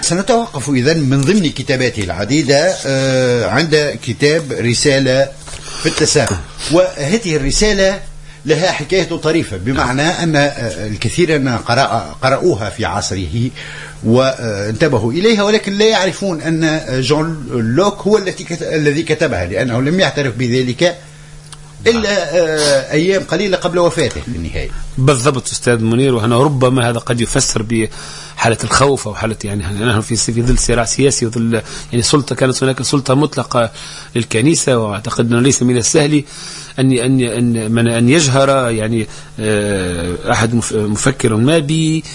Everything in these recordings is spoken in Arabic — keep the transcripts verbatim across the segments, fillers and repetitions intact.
سنتوقف إذن من ضمن كتاباته العديدة عند كتاب رسالة في التسامح. وهذه الرسالة لها حكاية طريفة، بمعنى أن الكثيرين قرأ قرأوها في عصره وانتبهوا إليها، ولكن لا يعرفون أن جون لوك هو الذي كتبها، لأنه لم يعترف بذلك إلا أيام قليلة قبل وفاته في النهاية. بالضبط أستاذ منير، وهنا ربما هذا قد يفسر بحالة الخوف أو حالة يعني نحن في في ظل صراع سياسي وظل يعني سلطة، كانت هناك سلطة مطلقة للكنيسة، وأعتقد أنه ليس من السهل أن أن أن من أن يجهر يعني أحد مفكر ما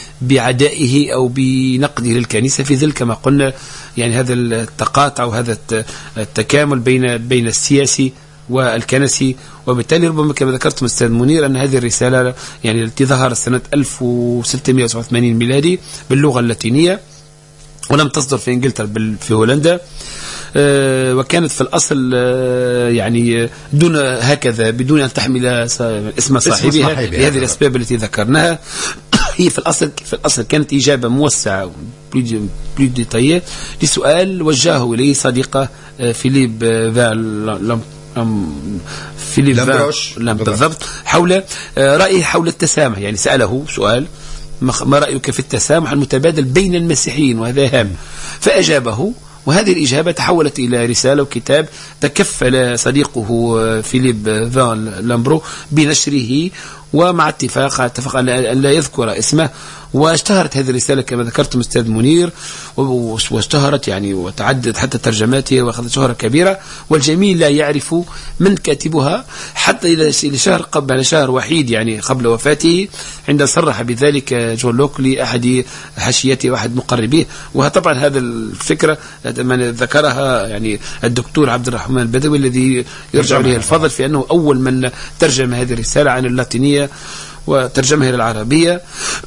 بعدائه أو بنقده للكنيسة في ظل كما قلنا يعني هذا التقاطع وهذا التكامل بين بين السياسي والكنسي. وبالتالي ربما كما ذكرتم أستاذ منير أن هذه الرسالة يعني التي ظهرت سنة ألف وستمائة وتسعة وثمانين ميلادي باللغة اللاتينية، ولم تصدر في إنجلترا في هولندا، أه وكانت في الأصل أه يعني دون هكذا بدون أن تحمل اسم صاحبها لهذه الأسباب التي ذكرناها. هي في الأصل في الأصل كانت إجابة موسعة بلو ديتايي لسؤال وجهه إليه صديقه فيليب فان فيليب لامبروش بالضبط حول رأيه حول التسامح. يعني سأله سؤال: ما رأيك في التسامح المتبادل بين المسيحيين، وهذا هام. فأجابه، وهذه الإجابة تحولت إلى رسالة وكتاب تكفل صديقه فيليب فان لامبرو بنشره، ومع اتفاق اتفق أن لا يذكر اسمه. واشتهرت هذه الرسالة كما ذكرتم أستاذ منير، واشتهرت يعني وتعدد حتى ترجماتها وأخذت شهرة كبيرة، والجميل لا يعرف من كاتبها حتى إلى شهر قبل شهر وحيد يعني قبل وفاته، عند صرح بذلك جون لوك لأحد حاشيته وأحد مقربيه. وطبعا هذا الفكرة من ذكرها يعني الدكتور عبد الرحمن البدوي الذي يرجع له الفضل في أنه أول من ترجم هذه الرسالة عن اللاتينية وترجمها إلى العربية.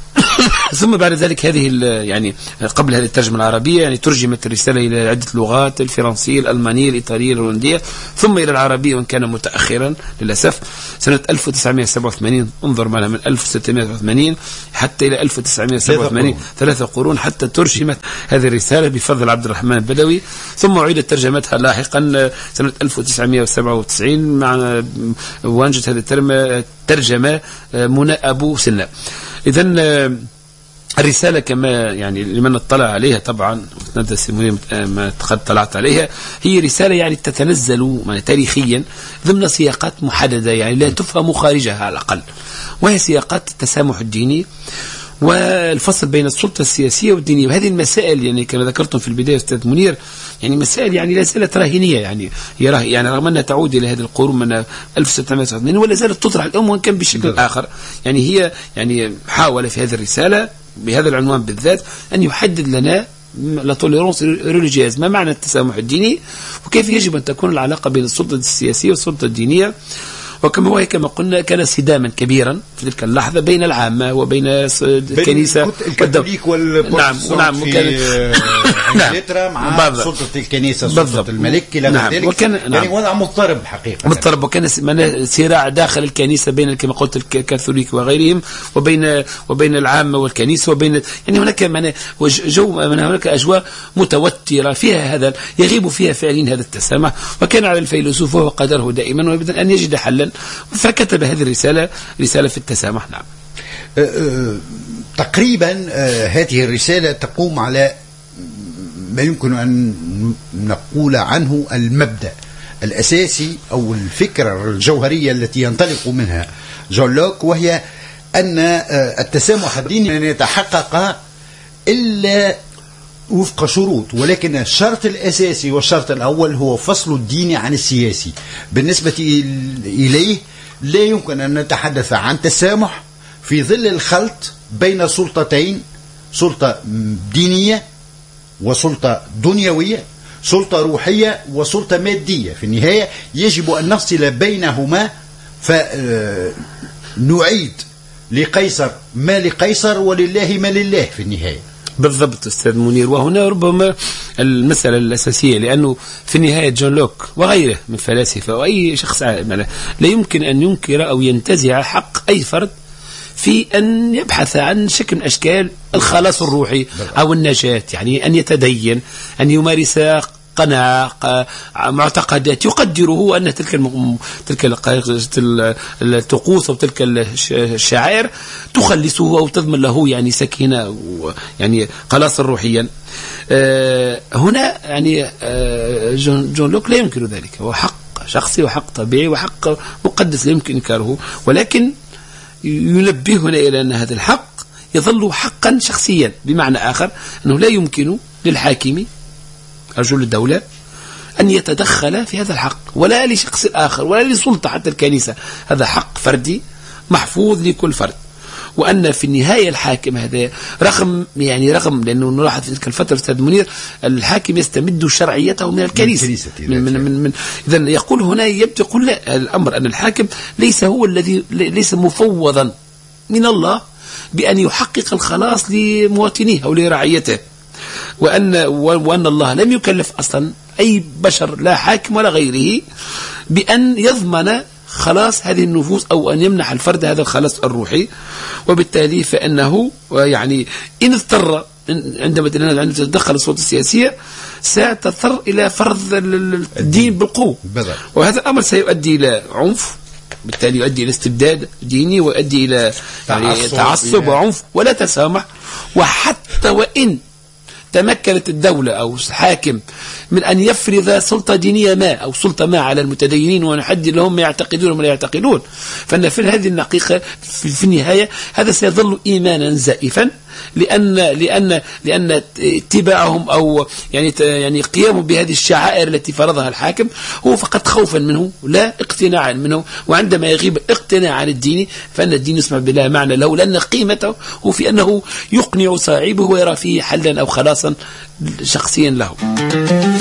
ثم بعد ذلك هذه يعني قبل هذه الترجمة العربية يعني ترجمت الرسالة إلى عدة لغات: الفرنسية، الألمانية، الإيطالية، الهولندية، ثم إلى العربية وإن كان متأخرا للأسف سنة ألف وتسعمائة وسبعة وثمانين. انظر معنا من ألف وستمائة وثمانين حتى إلى ألف وتسعمائة وسبعة وثمانين، ثلاثة قرون حتى ترجمت هذه الرسالة بفضل عبد الرحمن البدوي. ثم أعيدت ترجمتها لاحقا سنة ألف وتسعمائة وسبعة وتسعين مع وانجت هذه الترجمة منى أبو سنة. إذن الرسالة كما يعني لمن اطلع عليها طبعا ما قد طلعت عليها، هي رسالة يعني تتنزل تاريخيا ضمن سياقات محددة يعني لا تفهم خارجها على الأقل، وهي سياقات التسامح الديني والفصل بين السلطة السياسية والدينية. وهذه المسائل يعني كما ذكرتم في البداية أستاذ منير يعني مسائل يعني لا زالت راهنية، يعني هي يعني رغم أنها تعود إلى هذه القرون من ألف وستمائة وتسعة وثمانين ولا زالت تطرح الأم وإن كان بشكل آخر. يعني هي يعني حاول في هذه الرسالة بهذا العنوان بالذات أن يحدد لنا لا توليرونس ريليجياز، ما معنى التسامح الديني وكيف يجب أن تكون العلاقة بين السلطة السياسية والسلطة الدينية. وكما هو كما قلنا كان صداما كبيرا في تلك اللحظة بين العامة وبين الكنيسة الكاثوليك والبروتستانت. نعم في انجلترا مع سلطة الكنيسة سلطة الملك إلى نعم. ذلك. وكان يعني نعم. وضع مضطرب حقيقة مضطرب، وكان صراع داخل الكنيسة بين كما قلت الكاثوليك وغيرهم وبين وبين العامة والكنيسة وبين يعني هناك من جو من هناك أجواء متوترة فيها هذا يغيب فيها فعليا هذا التسامح. وكان على الفيلسوف وهو قدره دائما أن يجد حلا، فكتب هذه الرسالة رسالة في التسامح. نعم. أه أه تقريبا أه هذه الرسالة تقوم على ما يمكن أن نقول عنه المبدأ الأساسي أو الفكرة الجوهرية التي ينطلق منها جون لوك، وهي أن التسامح الديني لن يتحقق إلا وفق شروط، ولكن الشرط الأساسي والشرط الأول هو فصل الدين عن السياسي. بالنسبة إليه لا يمكن أن نتحدث عن تسامح في ظل الخلط بين سلطتين، سلطة دينية وسلطة دنيوية، سلطة روحية وسلطة مادية. في النهاية يجب أن نفصل بينهما فنعيد لقيصر ما لقيصر ولله ما لله في النهاية. بالضبط أستاذ منير. وهنا ربما المسألة الأساسية، لأنه في النهاية جون لوك وغيره من فلاسفة وأي شخص لا يمكن أن ينكر أو ينتزع حق أي فرد في أن يبحث عن شكل من أشكال الخلاص الروحي أو النجاة، يعني أن يتدين، أن يمارس قناعة، معتقدات يقدره أن تلك الم... تلك الطقوس أو تلك الشعائر تخلصه أو تضمن له يعني سكينة يعني خلاصا روحيا. أه هنا يعني أه جون, جون لوك لا يمكن ذلك، هو حق شخصي وحق طبيعي وحق مقدس لا يمكن إنكاره، ولكن ينبهنا إلى أن هذا الحق يظل حقا شخصيا، بمعنى آخر أنه لا يمكن للحاكم رجل الدولة أن يتدخل في هذا الحق ولا لشخص آخر ولا لسلطة حتى الكنيسة، هذا حق فردي محفوظ لكل فرد. وأن في النهاية الحاكم هذا رغم يعني رغم لأنه نلاحظ في تلك الفترة أستاذ منير الحاكم يستمد شرعيته من الكنيسة من من من, من إذا يقول هنا يبدو يقول لا، الأمر أن الحاكم ليس هو الذي ليس مفوضا من الله بأن يحقق الخلاص لمواطنيه أو لرعيته، وأن وأن الله لم يكلف أصلا أي بشر لا حاكم ولا غيره بأن يضمن خلاص هذه النفوس أو أن يمنح الفرد هذا الخلاص الروحي. وبالتالي فإنه يعني إن اضطر عندما تتدخل السلطة السياسية ستضطر إلى فرض الدين بالقوة، وهذا الأمر سيؤدي إلى عنف، بالتالي يؤدي إلى استبداد ديني ويؤدي إلى يعني تعصب وعنف ولا تسامح. وحتى وإن تمكنت الدولة أو الحاكم من أن يفرض سلطة دينية ما أو سلطة ما على المتدينين ونحدد لهم ما يعتقدون وما لا يعتقدون، فإن في هذه النقيقة في النهاية هذا سيظل إيمانا زائفا، لأن لأن لأن اتباعهم أو يعني يعني قيامهم بهذه الشعائر التي فرضها الحاكم هو فقط خوفا منه لا اقتناعا منه. وعندما يغيب اقتناع عن الدين فإن الدين يسمع بلا معنى له، لأن قيمته هو في أنه يقنع صاحبه ويرى فيه حلا أو خلاصا شخصيا له.